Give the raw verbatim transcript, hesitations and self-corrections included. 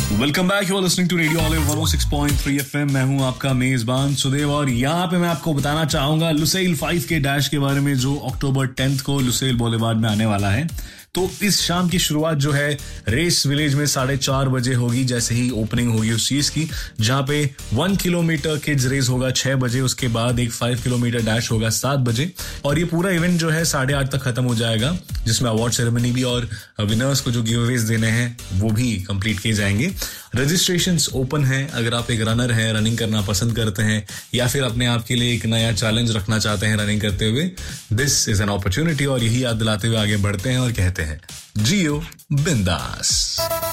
Welcome back, you are listening to radio olive one O six point three FM. मैं हूं आपका मेजबान सुदेव और यहाँ पे मैं आपको बताना चाहूंगा लुसेल फाइव के डैश के बारे में जो अक्टूबर टेंथ को लुसेल बोलेवार्ड में आने वाला है। तो इस शाम की शुरुआत जो है रेस विलेज में साढ़े चार बजे होगी, जैसे ही ओपनिंग होगी उस चीज की, जहां पे वन किलोमीटर किड्स रेस होगा छह बजे, उसके बाद एक फाइव किलोमीटर डैश होगा सात बजे और ये पूरा इवेंट जो है साढ़े आठ तक खत्म हो जाएगा, जिसमें अवार्ड सेरेमनी भी और विनर्स को जो गिव अवेज देने हैं वो भी कंप्लीट किए जाएंगे। रजिस्ट्रेशंस ओपन है। अगर आप एक रनर हैं, रनिंग करना पसंद करते हैं या फिर अपने आप के लिए एक नया चैलेंज रखना चाहते हैं रनिंग करते हुए, दिस इज एन अपॉर्चुनिटी। और यही याद दिलाते हुए आगे बढ़ते हैं और कहते हैं जियो बिंदास।